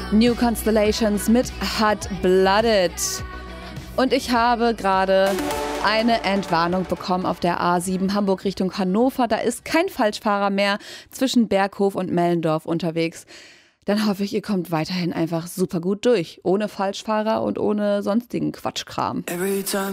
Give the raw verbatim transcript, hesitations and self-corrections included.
New Constellations mit Hot Blooded. Und ich habe gerade eine Entwarnung bekommen auf der A sieben Hamburg Richtung Hannover. Da ist kein Falschfahrer mehr zwischen Berghof und Mellendorf unterwegs. Dann hoffe ich, ihr kommt weiterhin einfach super gut durch. Ohne Falschfahrer und ohne sonstigen Quatschkram.